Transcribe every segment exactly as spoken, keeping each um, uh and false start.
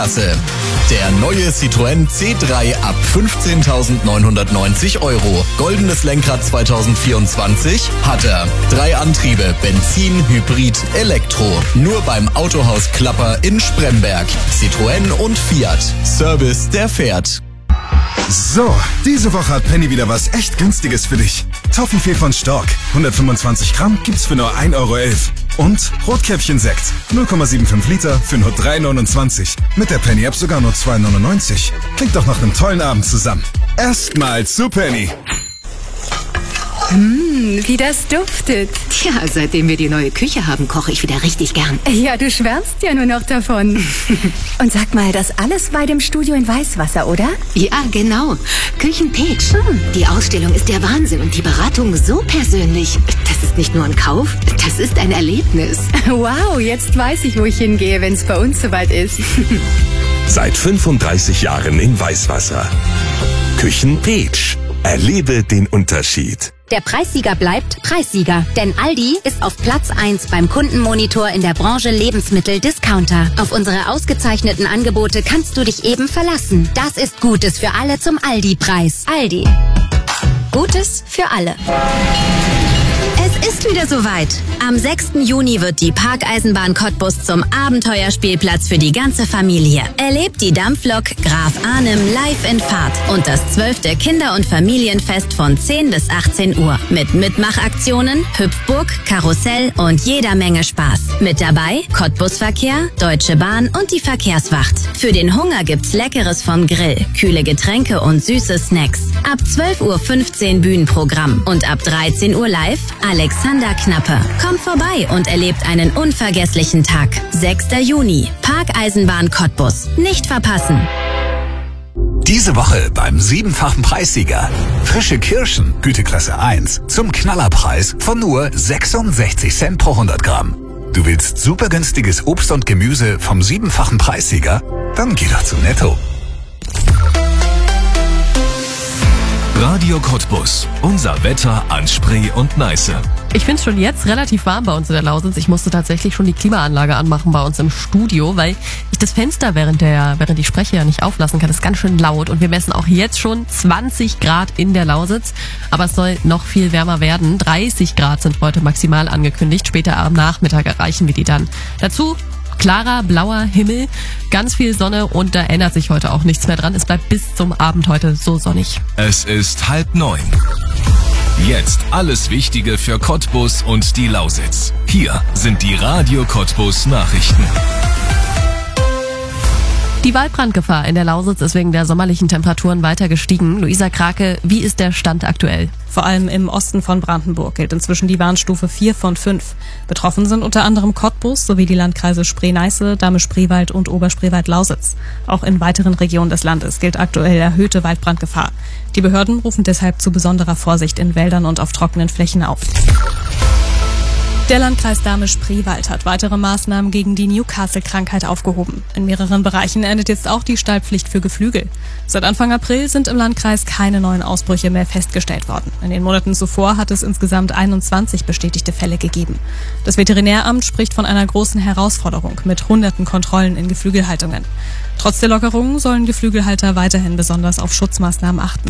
Klasse. Der neue Citroën C drei ab fünfzehntausendneunhundertneunzig Euro. Goldenes Lenkrad zwanzig vierundzwanzig hat er. Drei Antriebe, Benzin, Hybrid, Elektro. Nur beim Autohaus Klapper in Spremberg. Citroën und Fiat. Service, der fährt. So, diese Woche hat Penny wieder was echt Günstiges für dich. Toffifee von Stork, hundertfünfundzwanzig Gramm, gibt's für nur ein Euro elf. Und Rotkäppchen-Sekt, null Komma fünfundsiebzig Liter für nur drei neunundzwanzig. Mit der Penny-App sogar nur zwei neunundneunzig. Klingt doch nach einem tollen Abend zusammen. Erstmal zu Penny. Mmh, wie das duftet. Tja, seitdem wir die neue Küche haben, koche ich wieder richtig gern. Ja, du schwärmst ja nur noch davon. Und sag mal, das alles bei dem Studio in Weißwasser, oder? Ja, genau. Küchenpeach. Hm. Die Ausstellung ist der Wahnsinn und die Beratung so persönlich. Das ist nicht nur ein Kauf, das ist ein Erlebnis. Wow, jetzt weiß ich, wo ich hingehe, wenn es bei uns soweit ist. Seit fünfunddreißig Jahren in Weißwasser. Küchenpeach. Erlebe den Unterschied. Der Preissieger bleibt Preissieger, denn Aldi ist auf Platz eins beim Kundenmonitor in der Branche Lebensmittel-Discounter. Auf unsere ausgezeichneten Angebote kannst du dich eben verlassen. Das ist Gutes für alle zum Aldi-Preis. Aldi. Gutes für alle. Es ist wieder soweit. Am sechsten Juni wird die Parkeisenbahn Cottbus zum Abenteuerspielplatz für die ganze Familie. Erlebt die Dampflok Graf Arnim live in Fahrt und das zwölfte Kinder- und Familienfest von zehn bis achtzehn Uhr. Mit Mitmachaktionen, Hüpfburg, Karussell und jeder Menge Spaß. Mit dabei Cottbusverkehr, Deutsche Bahn und die Verkehrswacht. Für den Hunger gibt's Leckeres vom Grill, kühle Getränke und süße Snacks. Ab zwölf Uhr fünfzehn Bühnenprogramm und ab dreizehn Uhr live Alexander Knappe. Kommt vorbei und erlebt einen unvergesslichen Tag. sechster Juni. Parkeisenbahn Cottbus. Nicht verpassen. Diese Woche beim siebenfachen Preissieger. Frische Kirschen, Güteklasse eins, zum Knallerpreis von nur sechsundsechzig Cent pro hundert Gramm. Du willst super günstiges Obst und Gemüse vom siebenfachen Preissieger? Dann geh doch zu Netto. Radio Cottbus. Unser Wetter an Spree und Neiße. Ich finde es schon jetzt relativ warm bei uns in der Lausitz. Ich musste tatsächlich schon die Klimaanlage anmachen bei uns im Studio, weil ich das Fenster während der, während ich spreche ja nicht auflassen kann. Das ist ganz schön laut und wir messen auch jetzt schon zwanzig Grad in der Lausitz. Aber es soll noch viel wärmer werden. dreißig Grad sind heute maximal angekündigt. Später am Nachmittag erreichen wir die dann. Dazu klarer, blauer Himmel, ganz viel Sonne und da ändert sich heute auch nichts mehr dran. Es bleibt bis zum Abend heute so sonnig. Es ist halb neun. Jetzt alles Wichtige für Cottbus und die Lausitz. Hier sind die Radio Cottbus Nachrichten. Die Waldbrandgefahr in der Lausitz ist wegen der sommerlichen Temperaturen weiter gestiegen. Luisa Krake, wie ist der Stand aktuell? Vor allem im Osten von Brandenburg gilt inzwischen die Warnstufe vier von fünf. Betroffen sind unter anderem Cottbus sowie die Landkreise Spree-Neiße, Dahme-Spreewald und Oberspreewald-Lausitz. Auch in weiteren Regionen des Landes gilt aktuell erhöhte Waldbrandgefahr. Die Behörden rufen deshalb zu besonderer Vorsicht in Wäldern und auf trockenen Flächen auf. Der Landkreis Dahme-Spreewald hat weitere Maßnahmen gegen die Newcastle-Krankheit aufgehoben. In mehreren Bereichen endet jetzt auch die Stallpflicht für Geflügel. Seit Anfang April sind im Landkreis keine neuen Ausbrüche mehr festgestellt worden. In den Monaten zuvor hat es insgesamt einundzwanzig bestätigte Fälle gegeben. Das Veterinäramt spricht von einer großen Herausforderung mit hunderten Kontrollen in Geflügelhaltungen. Trotz der Lockerungen sollen Geflügelhalter weiterhin besonders auf Schutzmaßnahmen achten.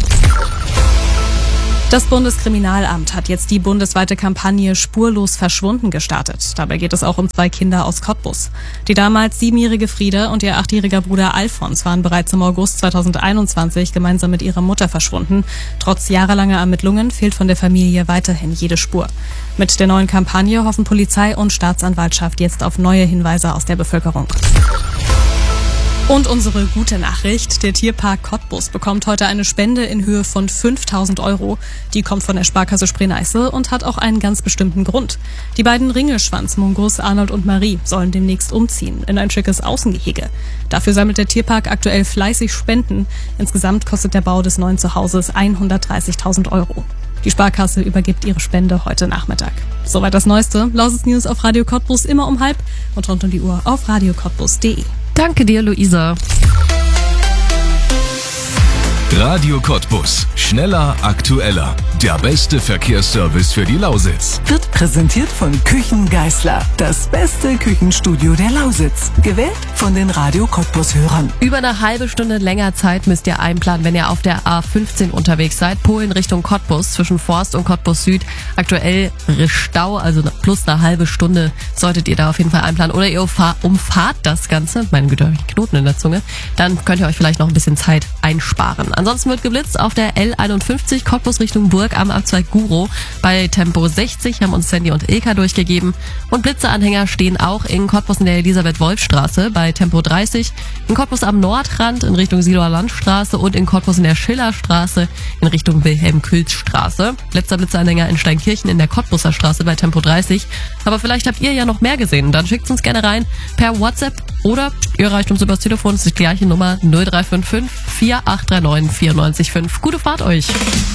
Das Bundeskriminalamt hat jetzt die bundesweite Kampagne Spurlos verschwunden gestartet. Dabei geht es auch um zwei Kinder aus Cottbus. Die damals siebenjährige Frieda und ihr achtjähriger Bruder Alfons waren bereits im August zweitausendeinundzwanzig gemeinsam mit ihrer Mutter verschwunden. Trotz jahrelanger Ermittlungen fehlt von der Familie weiterhin jede Spur. Mit der neuen Kampagne hoffen Polizei und Staatsanwaltschaft jetzt auf neue Hinweise aus der Bevölkerung. Und unsere gute Nachricht, der Tierpark Cottbus bekommt heute eine Spende in Höhe von fünftausend Euro. Die kommt von der Sparkasse Spree-Neiße und hat auch einen ganz bestimmten Grund. Die beiden Ringelschwanz-Mungos Arnold und Marie sollen demnächst umziehen in ein schickes Außengehege. Dafür sammelt der Tierpark aktuell fleißig Spenden. Insgesamt kostet der Bau des neuen Zuhauses hundertdreißigtausend Euro. Die Sparkasse übergibt ihre Spende heute Nachmittag. Soweit das Neueste. Lausitz News auf Radio Cottbus immer um halb und rund um die Uhr auf radio cottbus punkt de. Danke dir, Luisa. Radio Cottbus. Schneller, aktueller. Der beste Verkehrsservice für die Lausitz. Wird präsentiert von Küchen Geisler. Das beste Küchenstudio der Lausitz. Gewählt von den Radio Cottbus-Hörern. Über eine halbe Stunde länger Zeit müsst ihr einplanen, wenn ihr auf der A fünfzehn unterwegs seid. Polen Richtung Cottbus, zwischen Forst und Cottbus Süd. Aktuell Stau, also plus eine halbe Stunde solltet ihr da auf jeden Fall einplanen. Oder ihr umfahrt das Ganze. Meine Güte, habe ich einen Knoten in der Zunge. Dann könnt ihr euch vielleicht noch ein bisschen Zeit einsparen. Ansonsten wird geblitzt auf der L einundfünfzig Cottbus Richtung Burg am Abzweig Guro. Bei Tempo sechzig haben uns Sandy und Ilka durchgegeben. Und Blitzeanhänger stehen auch in Cottbus in der Elisabeth-Wolf-Straße bei Tempo dreißig, in Cottbus am Nordrand in Richtung Siloer Landstraße und in Cottbus in der Schillerstraße in Richtung Wilhelm-Külz-Straße. Letzter Blitzeanhänger in Steinkirchen in der Cottbuser Straße bei Tempo dreißig. Aber vielleicht habt ihr ja noch mehr gesehen. Dann schickt uns gerne rein per WhatsApp oder ihr erreicht uns übers Telefon. Das ist die gleiche Nummer null drei fünf fünf, vier acht drei neun, vier neun fünf. Gute Fahrt euch!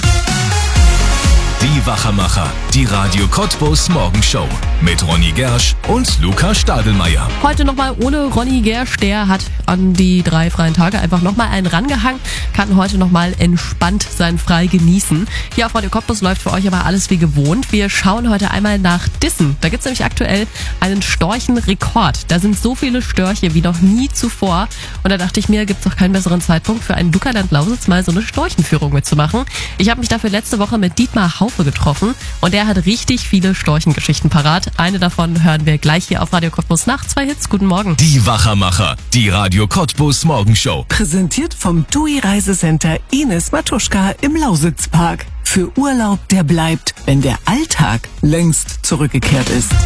Die Wachermacher, die Radio Cottbus Morgenshow mit Ronny Gersch und Luca Stadelmeier. Heute nochmal ohne Ronny Gersch, der hat an die drei freien Tage einfach nochmal einen rangehangen, kann heute nochmal entspannt sein Frei genießen. Hier auf Radio Cottbus läuft für euch aber alles wie gewohnt. Wir schauen heute einmal nach Dissen. Da gibt's nämlich aktuell einen Storchenrekord. Da sind so viele Störche wie noch nie zuvor. Und da dachte ich mir, gibt's doch keinen besseren Zeitpunkt für einen Lucaland Lausitz mal so eine Storchenführung mitzumachen. Ich habe mich dafür letzte Woche mit Dietmar Haufe getroffen und der hat richtig viele Storchengeschichten parat. Eine davon hören wir gleich hier auf Radio Cottbus nach zwei Hits. Guten Morgen. Die Wachermacher, die Radio Cottbus Morgenshow. Präsentiert vom T U I Reisecenter Ines Matuschka im Lausitzpark. Für Urlaub, der bleibt, wenn der Alltag längst zurückgekehrt ist.